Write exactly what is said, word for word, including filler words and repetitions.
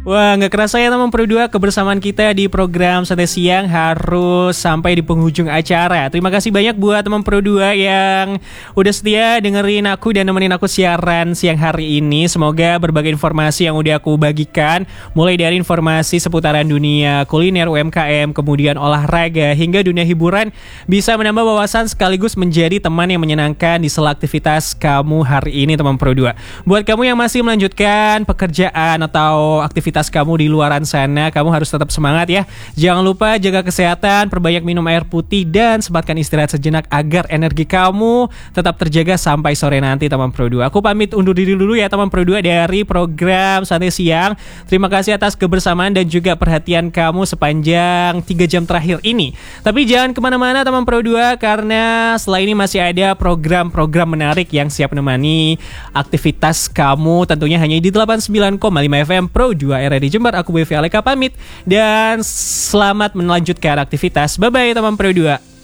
Wah, nggak kerasa ya teman Pro dua, kebersamaan kita di program Santai Siang harus sampai di penghujung acara. Terima kasih banyak buat teman Pro dua yang udah setia dengerin aku dan nemenin aku siaran siang hari ini. Semoga berbagai informasi yang udah aku bagikan, mulai dari informasi seputaran dunia kuliner, U M K M, kemudian olahraga, hingga dunia hiburan, bisa menambah wawasan sekaligus menjadi teman yang menyenangkan di sela aktivitas kamu hari ini teman Pro dua. Buat kamu yang masih melanjutkan pekerjaan atau aktivitas kamu di luaran sana, kamu harus tetap semangat ya. Jangan lupa jaga kesehatan, perbanyak minum air putih, dan sempatkan istirahat sejenak agar energi kamu tetap terjaga sampai sore nanti teman Pro dua. Aku pamit undur diri dulu ya teman Pro dua dari program Santai Siang. Terima kasih atas kebersamaan dan juga perhatian kamu sepanjang tiga jam terakhir ini. Tapi jangan kemana-mana teman Pro dua, karena setelah ini masih ada program-program menarik yang siap menemani aktivitas kamu, tentunya hanya di delapan puluh sembilan koma lima F M Pro dua R di Jember. Aku B V Aleka pamit dan selamat melanjutkan aktivitas. Bye bye teman Pro dua.